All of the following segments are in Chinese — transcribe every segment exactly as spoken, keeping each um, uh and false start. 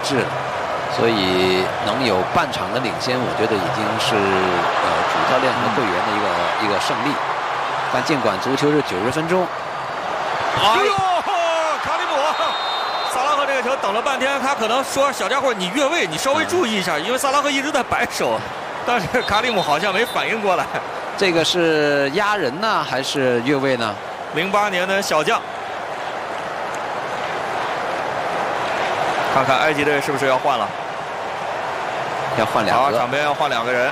制，所以能有半场的领先，我觉得已经是呃主教练和队员的一个、嗯、一个胜利。但尽管足球是九十分钟， 哎呦，卡里姆，萨拉赫这个球等了半天，他可能说小家伙你越位，你稍微注意一下，嗯、因为萨拉赫一直在摆手，但是卡里姆好像没反应过来。 这个是压人呢，还是越位呢？ 零八年的小将，看看埃及队是不是要换了？ 要换两个。 好，场边要换两个人。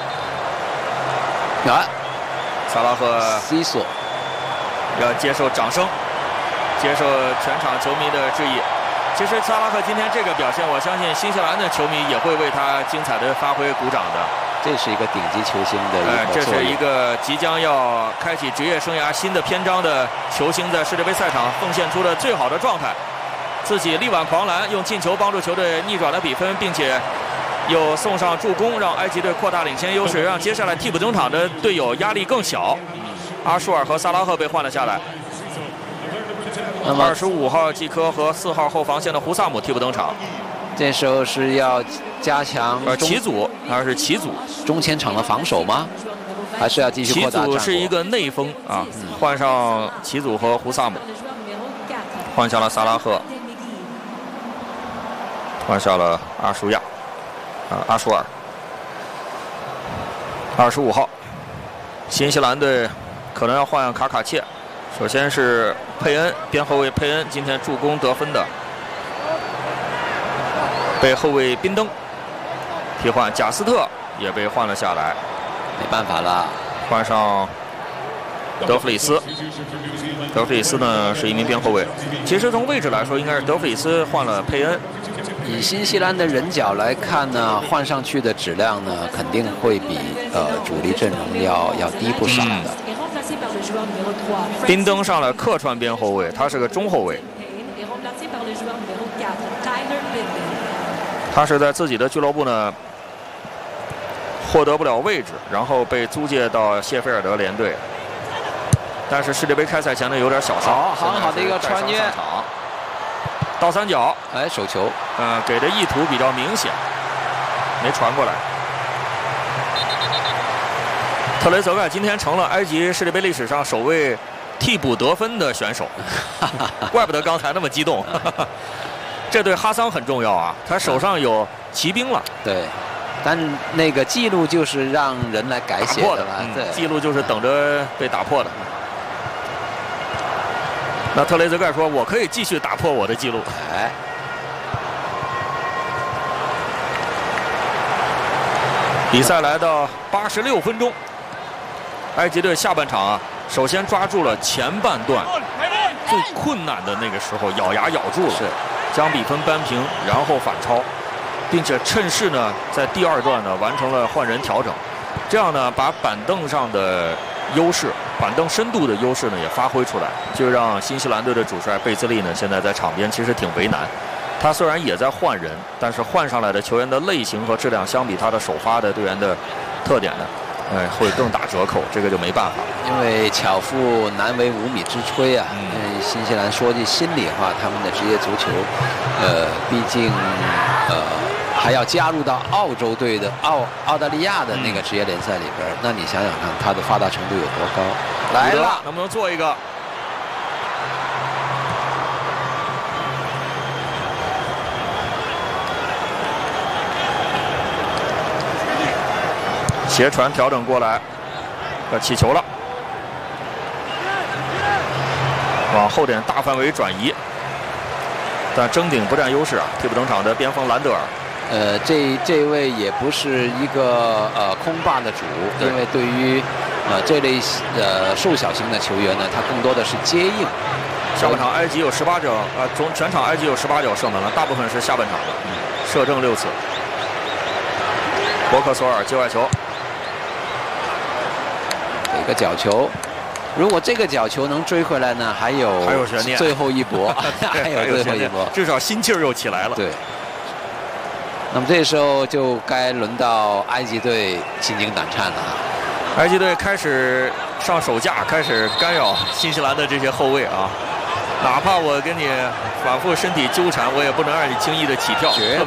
啊， 萨拉赫 C 索要接受掌声，接受全场球迷的质疑。其实萨拉赫今天这个表现，我相信新西兰的球迷也会为他精彩的发挥鼓掌的。 这是一个顶级球星的一个、 呃，这是一个即将要开启职业生涯新的篇章的球星，在世界杯赛场奉献出了最好的状态，自己力挽狂澜，用进球帮助球队逆转了比分，并且又送上助攻，让埃及队扩大领先优势，让接下来替补登场的队友压力更小。阿舒尔和萨拉赫被换了下来。那么二十五号季科和四号后防线的胡萨姆替补登场。 这时候是要加强呃齐组，还是齐组中前场的防守吗？还是要继续扩大战果？ 齐组是一个内锋啊，嗯、换上齐组和胡萨姆，换下了萨拉赫，换下了阿舒亚，啊阿舒尔。二十五号，新西兰队可能要换卡卡切。首先是佩恩，边后卫佩恩今天助攻得分的。被后卫宾登替换，贾斯特也被换了下来， 没办法了， 换上德弗里斯。德弗里斯呢是一名边后卫，其实从位置来说，应该是德弗里斯换了佩恩。 以新西兰的人脚来看呢，换上去的质量呢，肯定会比呃主力阵容要要低不少的。 嗯、宾登上了客串边后卫，他是个中后卫。他是在自己的俱乐部呢获得不了位置，然后被租借到谢菲尔德联队。但是世界杯开赛前呢有点小伤， 好，很好的一个穿越， 倒三角， 哎，手球， 呃，给的意图比较明显，没传过来。特雷泽盖今天成了埃及世界杯历史上首位替补得分的选手，怪不得刚才那么激动。这对哈桑很重要啊，他手上有骑兵了。 对，但那个记录就是让人来改写的了。 嗯、 对， 记录就是等着被打破的。那特雷泽盖说：“我可以继续打破我的记录。” 哎， 比赛来到八十六分钟，埃及队下半场啊，首先抓住了前半段最困难的那个时候，咬牙咬住了。 是。 将比分扳平，然后反超，并且趁势呢，在第二段呢完成了换人调整，这样呢把板凳上的优势、板凳深度的优势呢也发挥出来，就让新西兰队的主帅贝兹利呢现在在场边其实挺为难。他虽然也在换人，但是换上来的球员的类型和质量相比他的首发的队员的特点呢，哎，会更打折扣，这个就没办法。 因为巧妇难为无米之炊啊！因为新西兰说句心里话，他们的职业足球，呃，毕竟呃还要加入到澳洲队的澳澳大利亚的那个职业联赛里边，那你想想看，它的发达程度有多高？来了， 能不能做一个？斜传调整过来，要起球了，往后点大范围转移，但争顶不占优势啊！替补登场的边锋兰德尔， 呃，这这位也不是一个呃空霸的主，因为对于呃这类呃瘦小型的球员呢，他更多的是接应。 上半场埃及有十八脚啊，从全场埃及有十八脚射门了，大部分是下半场的，嗯、射正六次。博克索尔界外球。 给个角球，如果这个角球能追回来呢，还有还有悬念， 最后一搏，还有最后一搏， 至少心气儿又起来了。 对。那么这时候就该轮到埃及队心惊胆颤了。 埃及队开始上手架，开始干扰新西兰的这些后卫啊，哪怕我跟你反复身体纠缠，我也不能让你轻易的起跳。